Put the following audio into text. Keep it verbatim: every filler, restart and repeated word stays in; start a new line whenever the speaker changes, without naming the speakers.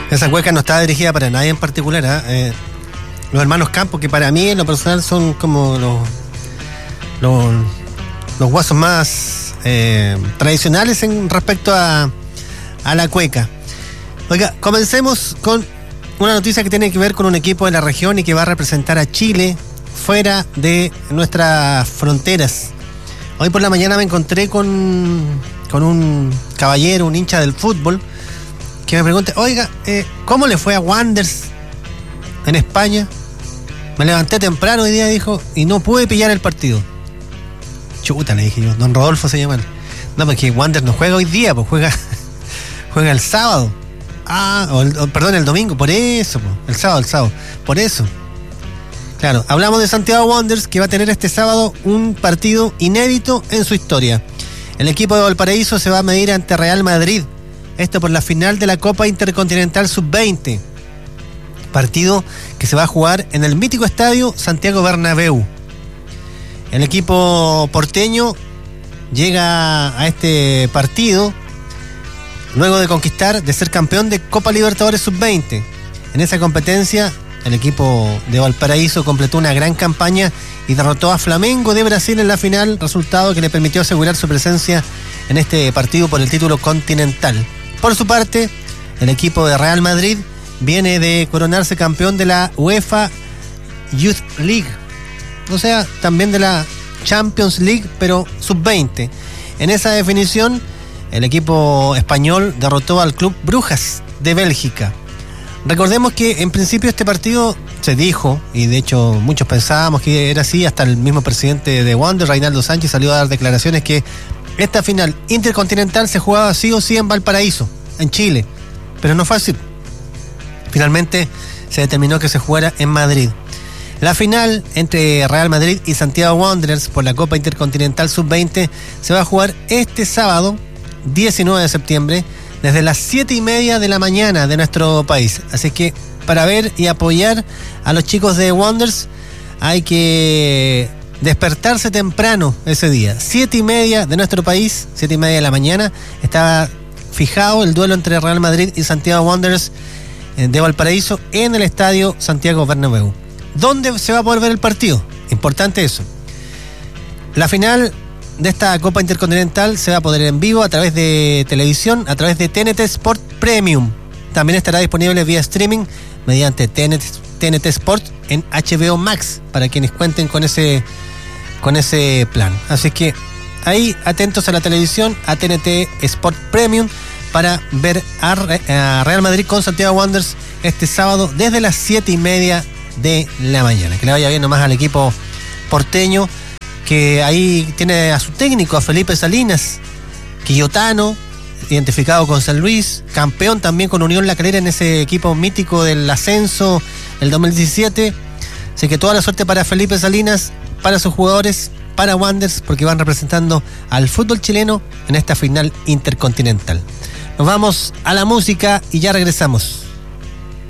Esa cueca no estaba dirigida para nadie en particular, ¿eh? Eh, los hermanos Campos, que para mí en lo personal son como los los, los guasos más eh, tradicionales en respecto a, a la cueca. Oiga, comencemos con una noticia que tiene que ver con un equipo de la región y que va a representar a Chile fuera de nuestras fronteras. Hoy por la mañana me encontré con, con un caballero, un hincha del fútbol, que me pregunta, oiga, eh, ¿cómo le fue a Wanderers en España? Me levanté temprano hoy día, dijo, y no pude pillar el partido. Chuta, le dije yo, don Rodolfo se llama. No, porque Wanderers no juega hoy día, pues juega, juega el sábado. Ah, o el, o, perdón, el domingo, por eso, pues, el sábado, el sábado, por eso. Claro, hablamos de Santiago Wanderers, que va a tener este sábado un partido inédito en su historia. El equipo de Valparaíso se va a medir ante Real Madrid. Esto por la final de la Copa Intercontinental sub veinte. Partido que se va a jugar en el mítico estadio Santiago Bernabéu. El equipo porteño llega a este partido luego de conquistar, de ser campeón de Copa Libertadores sub veinte. En esa competencia, el equipo de Valparaíso completó una gran campaña y derrotó a Flamengo de Brasil en la final, resultado que le permitió asegurar su presencia en este partido por el título continental. Por su parte, el equipo de Real Madrid viene de coronarse campeón de la UEFA Youth League, o sea, también de la Champions League, pero sub veinte. En esa definición, el equipo español derrotó al club Brujas de Bélgica. Recordemos que en principio este partido se dijo, y de hecho muchos pensábamos que era así, hasta el mismo presidente de Wanderers, Reinaldo Sánchez, salió a dar declaraciones que esta final intercontinental se jugaba sí o sí en Valparaíso, en Chile, pero no fue así. Finalmente se determinó que se jugara en Madrid. La final entre Real Madrid y Santiago Wanderers por la Copa Intercontinental sub veinte se va a jugar este sábado, diecinueve de septiembre, desde las siete y media de la mañana de nuestro país. Así que para ver y apoyar a los chicos de Wanderers hay que despertarse temprano ese día. Siete y media de nuestro país, siete y media de la mañana, estaba fijado el duelo entre Real Madrid y Santiago Wanderers de Valparaíso en el estadio Santiago Bernabéu. ¿Dónde se va a poder ver el partido? Importante eso. La final de esta Copa Intercontinental se va a poder en vivo a través de televisión, a través de T N T Sport Premium. También estará disponible vía streaming mediante T N T, T N T Sport en H B O Max, para quienes cuenten con ese, con ese plan. Así que ahí atentos a la televisión, a T N T Sport Premium, para ver a Real Madrid con Santiago Wanderers este sábado desde las siete y media de la mañana. Que le vaya bien nomás al equipo porteño, que ahí tiene a su técnico, a Felipe Salinas, quillotano, identificado con San Luis, campeón también con Unión La Calera en ese equipo mítico del ascenso el dos mil diecisiete. Así que toda la suerte para Felipe Salinas, para sus jugadores, para Wanderers, porque van representando al fútbol chileno en esta final intercontinental. Nos vamos a la música y ya regresamos.